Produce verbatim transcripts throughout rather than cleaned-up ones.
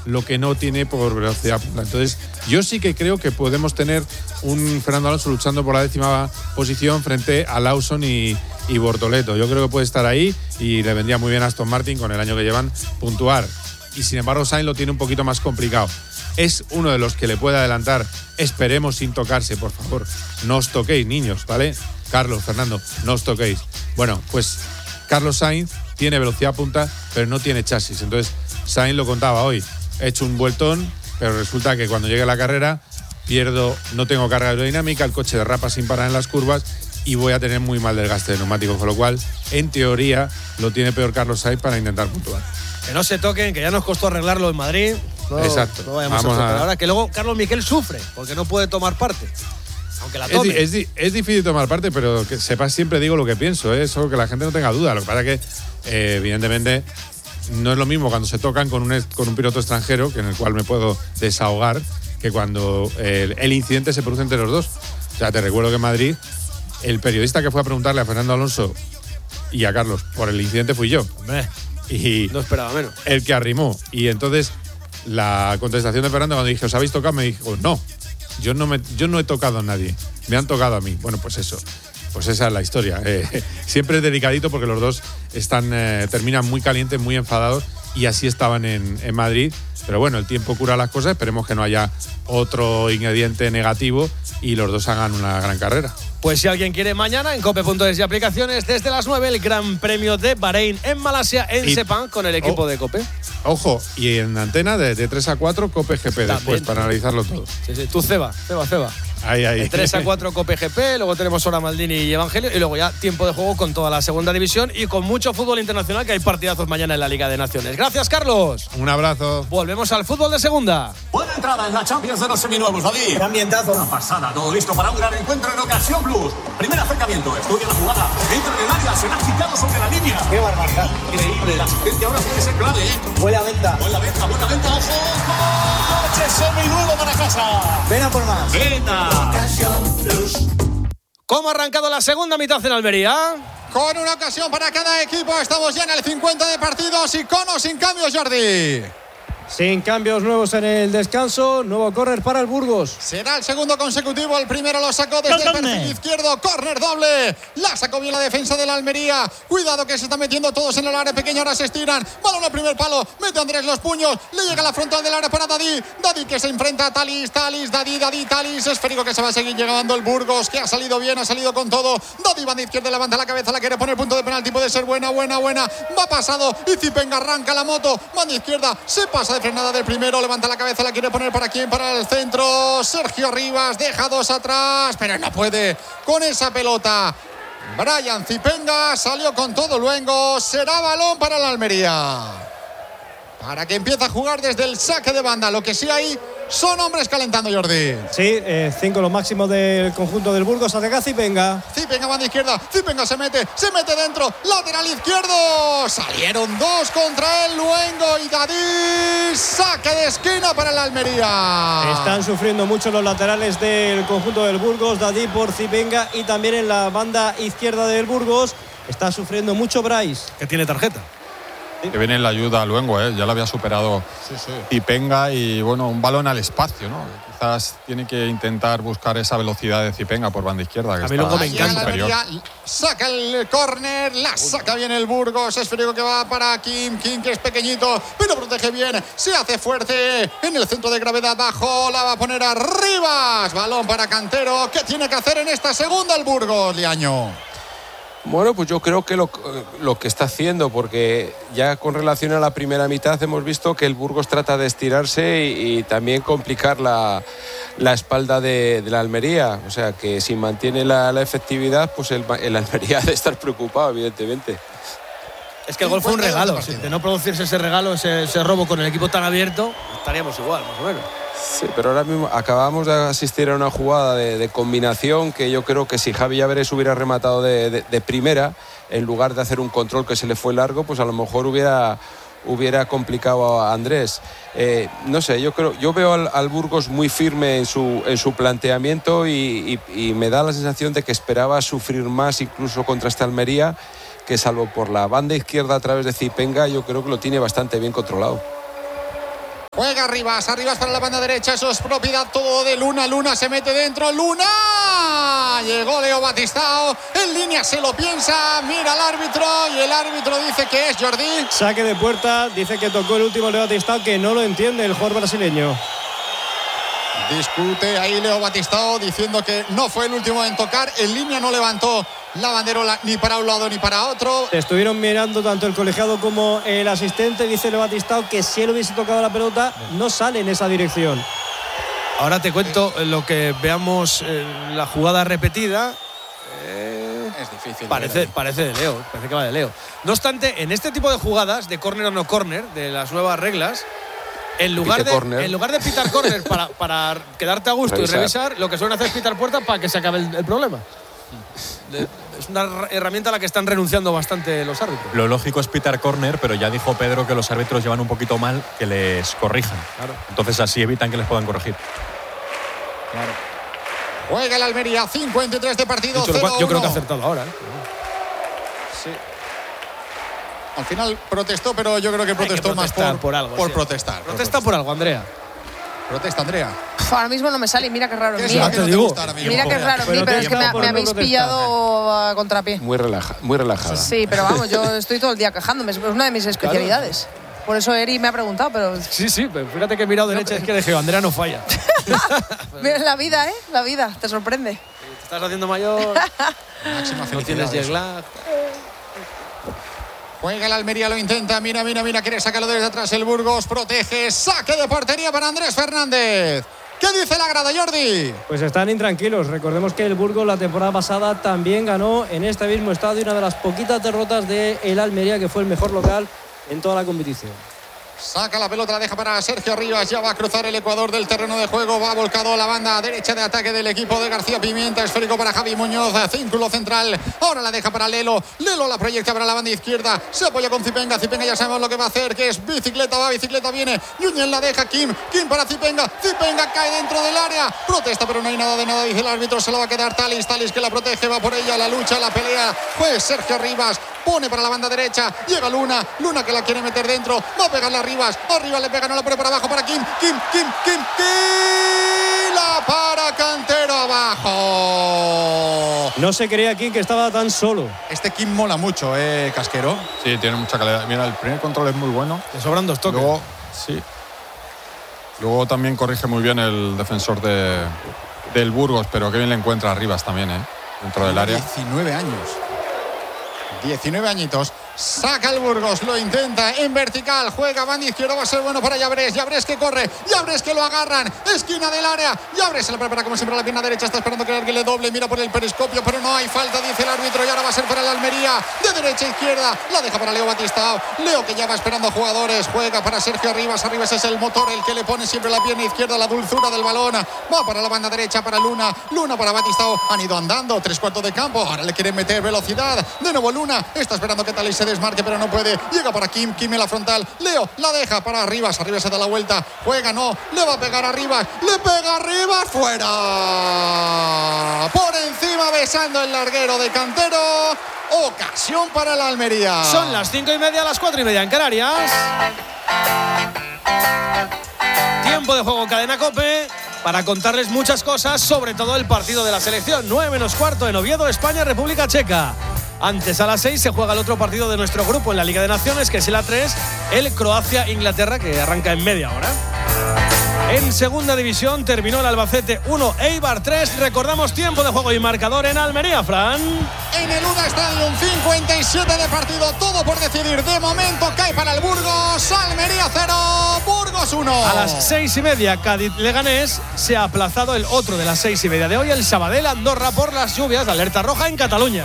lo que no tiene por velocidad punta. Entonces, yo sí que creo que podemos tener un Fernando Alonso luchando por la décima posición frente a Lawson y, y Bortoleto. Yo creo que puede estar ahí y le vendría muy bien a Aston Martin con el año que llevan puntuar. Y sin embargo, Sainz lo tiene un poquito más complicado. Es uno de los que le puede adelantar. Esperemos sin tocarse, por favor. No os toquéis, niños, ¿vale? Carlos, Fernando, no os toquéis. Bueno, pues Carlos Sainz tiene velocidad punta, pero no tiene chasis. Entonces, Sainz lo contaba hoy. He hecho un vueltón, pero resulta que cuando llegue la carrera pierdo, no tengo carga aerodinámica, el coche derrapa sin parar en las curvas y voy a tener muy mal desgaste de neumáticos, con lo cual, en teoría, lo tiene peor Carlos Sainz para intentar puntuar. Que no se toquen, que ya nos costó arreglarlo en Madrid. No, Exacto. No vayamos Vamos a tocar a... ahora, que luego Carlos Miquel sufre, porque no puede tomar parte. Aunque la tome. Es, es, es difícil tomar parte, pero que sepas, siempre digo lo que pienso, ¿eh? Eso que la gente no tenga duda. Lo que pasa es que, eh, evidentemente, no es lo mismo cuando se tocan con un, con un piloto extranjero, que en el cual me puedo desahogar, que cuando el, el incidente se produce entre los dos. O sea, te recuerdo que en Madrid, el periodista que fue a preguntarle a Fernando Alonso y a Carlos por el incidente fui yo. Hombre, y no esperaba menos. El que arrimó. Y entonces, la contestación de Fernando cuando dije, ¿os habéis tocado? Me dijo, no, yo no, me, yo no he tocado a nadie, me han tocado a mí. Bueno, pues eso. Pues esa es la historia. Eh, siempre es delicadito porque los dos están eh, terminan muy calientes, muy enfadados, y así estaban en, en Madrid. Pero bueno, el tiempo cura las cosas. Esperemos que no haya otro ingrediente negativo y los dos hagan una gran carrera. Pues si alguien quiere, mañana en cope punto es y aplicaciones, desde las nueve, el Gran Premio de Bahrein en Malasia, en y, Sepang, con el equipo oh, de Cope. Ojo, y en antena de, de tres a cuatro Cope G P después, también, para analizarlo todo. Sí, sí, tú Ceba, Ceba, Ceba. Ahí, ahí. De tres a cuatro Cope G P, luego tenemos Hora Maldini y Evangelio, y luego ya tiempo de juego con toda la segunda división y con mucho fútbol internacional, que hay partidazos mañana en la Liga de Naciones. Gracias, Carlos. Un abrazo. Volvemos al fútbol de segunda. Buena entrada en la Champions de los seminuevos, David. Gran ambientazo. Una pasada, todo listo para un gran encuentro en Ocasión Plus. Primer acercamiento, estudia la jugada, entra en el área, se la ha quitado sobre la línea. Qué barbaridad. Increíble, la asistencia ahora puede ser clave, ¿eh? Buena venta. Buena venta, buena venta, ojo. Coche seminuevo para casa. Ven a por más. Venta. Ocasión Plus. ¿Cómo ha arrancado la segunda mitad en Almería? Con una ocasión para cada equipo. Estamos ya en el cincuenta de partidos y con o sin cambios, Jordi. Sin cambios nuevos en el descanso, nuevo córner para el Burgos. Será el segundo consecutivo, el primero lo sacó desde el perfil izquierdo, córner doble, la sacó bien la defensa de la Almería, cuidado que se están metiendo todos en el área pequeña, ahora se estiran, balón al primer palo, mete Andrés los puños, le llega a la frontal del área para Dadí, Dadí que se enfrenta a Talis, Talis, Dadí, Dadí, Talis, esférico que se va a seguir llegando el Burgos, que ha salido bien, ha salido con todo, Dadí va de izquierda, levanta la cabeza, la quiere poner punto de penalti, puede ser buena, buena, buena, va pasado, y Zipenga arranca la moto, va de izquierda, se pasa de frenada del primero, levanta la cabeza, la quiere poner para quién, para el centro, Sergio Rivas, deja dos atrás, pero no puede con esa pelota. Brian Zipenga salió con todo luengo, será balón para la Almería, para que empiece a jugar desde el saque de banda. Lo que sí hay son hombres calentando, Jordi. Sí, eh, cinco los máximos del conjunto del Burgos. Ataca Zipenga. Zipenga va de izquierda. Zipenga se mete, se mete dentro. Lateral izquierdo. Salieron dos contra el Luengo y Dadí. Saque de esquina para la Almería. Están sufriendo mucho los laterales del conjunto del Burgos. Dadí por Zipenga y también en la banda izquierda del Burgos está sufriendo mucho Bryce. Que tiene tarjeta. Que viene en la ayuda a Luengo, ¿eh? Ya lo había superado sí, sí. Zipenga y bueno, un balón al espacio, ¿no? Quizás tiene que intentar buscar esa velocidad de Zipenga por banda izquierda. Que a mí luego me encanta. superior. Saca el córner, la saca bien el Burgos, esférico que va para Kim, Kim que es pequeñito, pero protege bien, se hace fuerte en el centro de gravedad bajo, la va a poner arriba, balón para Cantero, ¿qué tiene que hacer en esta segunda el Burgos, Liaño? Bueno, pues yo creo que lo, lo que está haciendo, porque ya con relación a la primera mitad hemos visto que el Burgos trata de estirarse y, y también complicar la, la espalda de, de la Almería. O sea, que si mantiene la, la efectividad, pues el, el Almería ha de estar preocupado, evidentemente. Es que el gol fue un regalo. Si de no producirse ese regalo, ese, ese robo con el equipo tan abierto, estaríamos igual, más o menos. Sí, pero ahora mismo acabamos de asistir a una jugada de, de combinación que yo creo que si Javi Llaveres hubiera rematado de, de, de primera, en lugar de hacer un control que se le fue largo, pues a lo mejor hubiera, hubiera complicado a Andrés. Eh, no sé, yo creo, yo veo al, al Burgos muy firme en su, en su planteamiento y, y, y me da la sensación de que esperaba sufrir más incluso contra esta Almería, que salvo por la banda izquierda a través de Zipenga, yo creo que lo tiene bastante bien controlado. Juega Rivas, Arribas para la banda derecha, eso es propiedad todo de Luna. Luna se mete dentro, Luna. Llegó Leo Batistao, en línea se lo piensa, mira al árbitro y el árbitro dice que es Jordi. Saque de puerta, dice que tocó el último Leo Batistao, que no lo entiende el jugador brasileño. Discute ahí Leo Batistao diciendo que no fue el último en tocar, en línea no levantó la banderola ni para un lado ni para otro. Estuvieron mirando tanto el colegiado como el asistente. Dice Leo Batistao que si él hubiese tocado la pelota no sale en esa dirección. Ahora te cuento lo que veamos en la jugada repetida. Eh, es difícil. Parece, parece de Leo, parece que va de Leo. No obstante, en este tipo de jugadas de córner o no córner, de las nuevas reglas, en lugar, de, en lugar de pitar córner para, para quedarte a gusto revisar. y revisar, lo que suelen hacer es pitar puerta para que se acabe el, el problema. Es una herramienta a la que están renunciando bastante los árbitros. Lo lógico es pitar córner, pero ya dijo Pedro que los árbitros llevan un poquito mal que les corrijan. Claro. Entonces así evitan que les puedan corregir. Claro. Juega el Almería, cincuenta y tres de partido. De hecho, yo creo que ha acertado ahora. ¿eh? Sí. Al final protestó, pero yo creo que protestó que más por, por algo. Por sí. protestar. Protesta por, por algo, Andrea. Protesta, Andrea. Uf, ahora mismo no me sale, mira qué raro en mí. No te digo. Mira qué raro en mí, pero es que me, me habéis pillado a contrapié. Muy, relaja, muy relajada. Sí, pero vamos, yo estoy todo el día quejándome, es una de mis especialidades. Claro. Por eso Eri me ha preguntado, pero... Sí, sí, pero fíjate que he mirado derecha, es que de Andrea no falla. Mira, la vida, ¿eh? La vida, te sorprende. Te estás haciendo mayor. Máxima no tienes jet lag. Juega el Almería, lo intenta, mira, mira, mira, quiere sacarlo desde atrás el Burgos, protege, saque de portería para Andrés Fernández. ¿Qué dice la grada, Jordi? Pues están intranquilos. Recordemos que el Burgos la temporada pasada también ganó en este mismo estadio, una de las poquitas derrotas del Almería, que fue el mejor local en toda la competición. Saca la pelota, la deja para Sergio Rivas, ya va a cruzar el ecuador del terreno de juego, va volcado a la banda derecha de ataque del equipo de García Pimienta, esférico para Javi Muñoz, círculo central, ahora la deja para Lelo, Lelo la proyecta para la banda izquierda, se apoya con Zipenga, Zipenga ya sabemos lo que va a hacer, que es bicicleta, va, bicicleta viene, Núñez la deja, Kim, Kim para Zipenga, Zipenga cae dentro del área, protesta pero no hay nada de nada, dice el árbitro, se la va a quedar Talis, Talis que la protege, va por ella, la lucha, la pelea, pues Sergio Rivas, pone para la banda derecha, llega Luna, Luna que la quiere meter dentro, va a pegarle a Rivas, arriba le pega, no la pone para abajo para Kim, Kim, Kim, Kim, Kim, la para Cantero abajo. No se creía Kim que estaba tan solo. Este Kim mola mucho, eh, Casquero. Sí, tiene mucha calidad. Mira, el primer control es muy bueno. Le sobran dos toques. Luego, sí. Luego también corrige muy bien el defensor de, del Burgos, pero que bien le encuentra a Rivas también, eh, dentro del área. diecinueve años. diecinueve añitos. Saca el Burgos, lo intenta en vertical, juega banda izquierda, va a ser bueno para Llabres, Llabres que corre, Llabres que lo agarran, esquina del área, Llabres se la prepara como siempre a la pierna derecha, está esperando que alguien le doble, mira por el periscopio, pero no hay falta, dice el árbitro, y ahora va a ser para el Almería, de derecha a izquierda, la deja para Leo Batistao, Leo que ya va esperando a jugadores, juega para Sergio Rivas, Rivas es el motor, el que le pone siempre la pierna izquierda, la dulzura del balón, va para la banda derecha, para Luna, Luna para Batistao, han ido andando, tres cuartos de campo, ahora le quieren meter velocidad, de nuevo Luna, está esperando que Talis se desmarque, pero no puede, llega para Kim, Kim en la frontal, Leo la deja para Rivas, Rivas se da la vuelta, juega, no, le va a pegar a Rivas, le pega a Rivas, fuera, por encima besando el larguero de Cantero, ocasión para la Almería. Son las cinco y media, las cuatro y media en Canarias. Tiempo de juego Cadena COPE para contarles muchas cosas, sobre todo el partido de la selección, nueve menos cuarto en Oviedo, España, República Checa. Antes a las seis se juega el otro partido de nuestro grupo en la Liga de Naciones, que es el A tres, el Croacia-Inglaterra, que arranca en media hora. En segunda división terminó el Albacete uno, Eibar tres. Recordamos tiempo de juego y marcador en Almería, Fran. En el UNA Stadium, cincuenta y siete de partido, todo por decidir. De momento cae para el Burgos, Almería cero, Burgos uno. A las seis y media, Cádiz-Leganés. Se ha aplazado el otro de las seis y media de hoy, el Sabadell-Andorra, por las lluvias, alerta roja en Cataluña.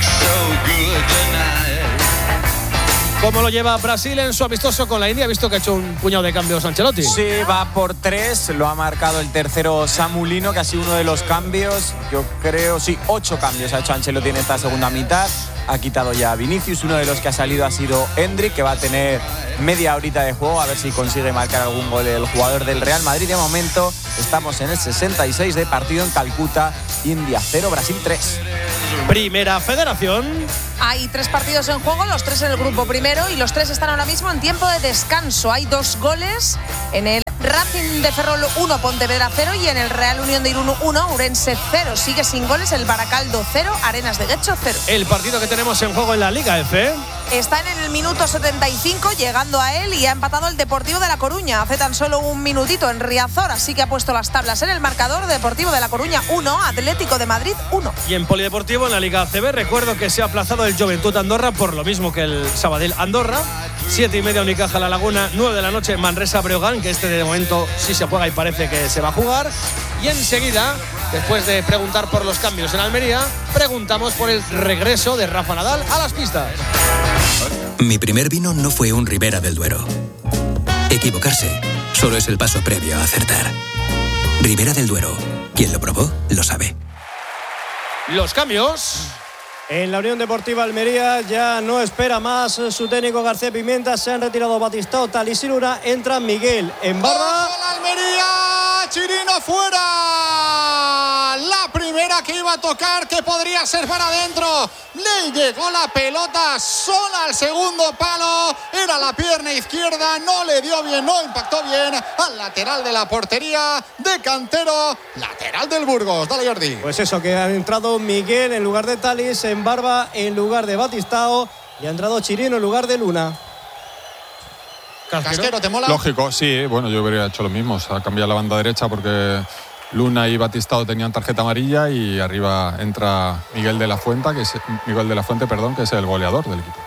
¿Cómo lo lleva Brasil en su amistoso con la India? Ha visto que ha hecho un puñado de cambios Ancelotti. Sí, va por tres. Lo ha marcado el tercero Samu Lino, que ha sido uno de los cambios. Yo creo, sí, ocho cambios ha hecho Ancelotti en esta segunda mitad. Ha quitado ya a Vinicius. Uno de los que ha salido ha sido Endrick, que va a tener media horita de juego. A ver si consigue marcar algún gol el jugador del Real Madrid. De momento estamos en el sesenta y seis de partido en Calcuta. India cero, Brasil tres. Primera Federación. Hay tres partidos en juego, los tres en el grupo primero y los tres están ahora mismo en tiempo de descanso. Hay dos goles en el Racing de Ferrol uno, Pontevedra cero y en el Real Unión de Irún uno, Urense cero. Sigue sin goles el Baracaldo cero, Arenas de Guecho cero. El partido que tenemos en juego en la Liga F. Están en el minuto setenta y cinco, llegando a él y ha empatado el Deportivo de La Coruña hace tan solo un minutito en Riazor, así que ha puesto las tablas en el marcador. Deportivo de La Coruña uno, Atlético de Madrid uno. Y en Polideportivo, en la Liga A C B, recuerdo que se ha aplazado el Juventud Andorra por lo mismo que el Sabadell Andorra. Siete y media Unicaja La Laguna, nueve de la noche Manresa Breogán, que este de momento sí se juega y parece que se va a jugar. Y enseguida, después de preguntar por los cambios en Almería, preguntamos por el regreso de Rafa Nadal a las pistas. Mi primer vino no fue un Ribera del Duero. Equivocarse solo es el paso previo a acertar. Ribera del Duero, quien lo probó, lo sabe. Los cambios. En la Unión Deportiva Almería ya no espera más su técnico García Pimienta. Se han retirado Batistao, Talis y Luna. Entra Miguel en barra. ¡Ojo la Almería! ¡Chirino fuera! La primera que iba a tocar, que podría ser para adentro. Le llegó la pelota sola al segundo palo. Era la pierna izquierda. No le dio bien, no impactó bien al lateral de la portería de Cantero. Lateral del Burgos. Dale, Jordi. Pues eso, que ha entrado Miguel en lugar de Talis, en barba en lugar de Batistao. Y ha entrado Chirino en lugar de Luna. Casquero, Casquero, ¿te mola? Lógico, sí, bueno, yo hubiera hecho lo mismo. Se ha cambiado la banda derecha porque Luna y Batistao tenían tarjeta amarilla y arriba entra Miguel de la Fuente, que es Miguel de la Fuente, perdón, que es el goleador del equipo.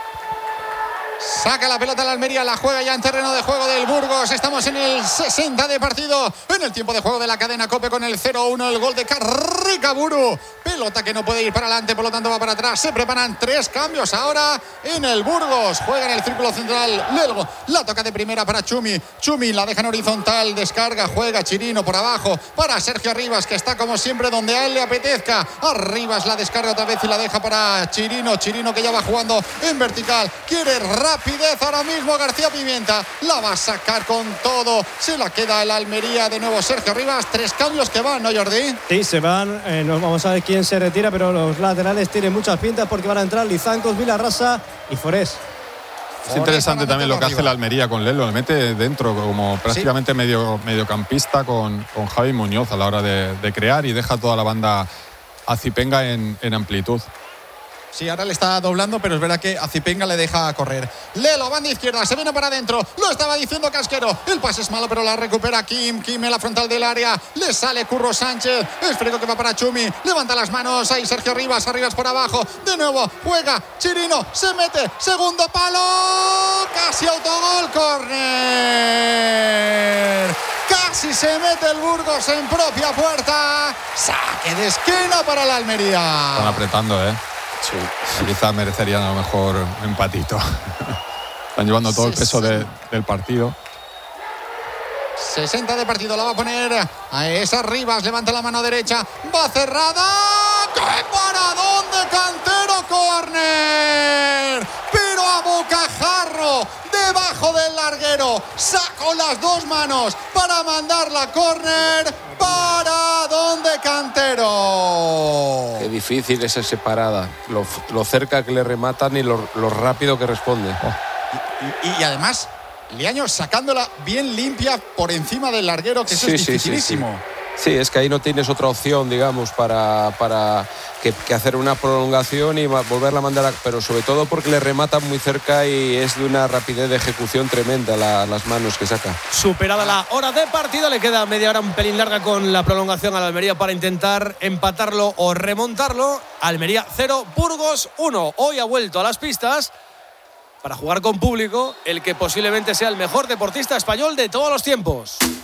Saca la pelota la Almería, la juega ya en terreno de juego del Burgos. Estamos en el sesenta de partido, en el tiempo de juego de la cadena COPE con el cero uno, el gol de Carricaburu. Pelota que no puede ir para adelante, por lo tanto va para atrás. Se preparan tres cambios ahora en el Burgos. Juega en el círculo central Lelgo. La toca de primera para Chumi. Chumi la deja en horizontal, descarga, juega Chirino por abajo para Sergio Arribas, que está como siempre donde a él le apetezca. Arribas la descarga otra vez y la deja para Chirino. Chirino que ya va jugando en vertical. Quiere rapidez ahora mismo García Pimienta. La va a sacar con todo. Se la queda el Almería de nuevo Sergio Arribas. Tres cambios que van, ¿no, Jordi? Sí, se van. Eh, no vamos a ver quién se retira, pero los laterales tienen muchas pintas porque van a entrar Lizancos, Vilarrasa y Forés. Es interesante también lo que hace la Almería con Lelo. Le mete dentro como prácticamente ¿sí? medio, mediocampista con, con Javi Muñoz a la hora de, de crear y deja toda la banda Azipenga en, en amplitud. Sí, ahora le está doblando, pero es verdad que Azipenga le deja correr. Lelo, banda izquierda, se viene para adentro. Lo estaba diciendo Casquero. El pase es malo, pero la recupera Kim. Kim en la frontal del área. Le sale Curro Sánchez. Es frigo que va para Chumi. Levanta las manos. Ahí Sergio Arribas. Arribas por abajo. De nuevo, juega. Chirino se mete. Segundo palo. Casi autogol. Córner. Casi se mete el Burgos en propia puerta. Saque de esquina para la Almería. Están apretando, ¿eh? Sí. Quizás merecerían a lo mejor un empatito. Están llevando todo el peso de, del partido. sesenta de partido, la va a poner a esa Rivas, levanta la mano derecha, va cerrada. ¡Qué paradón de Cantero! ¡Córner! Pero a bocajarro, debajo del larguero, sacó las dos manos para mandar la córner. Paradón de Cantero. Qué difícil es esa parada, lo, lo cerca que le rematan y lo, lo rápido que responde. Oh. Y, y, y además Liaño sacándola bien limpia por encima del larguero, que eso sí, es dificilísimo. Sí, sí, sí. Sí, es que ahí no tienes otra opción, digamos, para, para que, que hacer una prolongación y volverla a mandar, a, pero sobre todo porque le rematan muy cerca y es de una rapidez de ejecución tremenda la, las manos que saca. Superada la hora de partido, le queda media hora un pelín larga con la prolongación a la Almería para intentar empatarlo o remontarlo. Almería cero, Burgos uno. Hoy ha vuelto a las pistas para jugar con público el que posiblemente sea el mejor deportista español de todos los tiempos.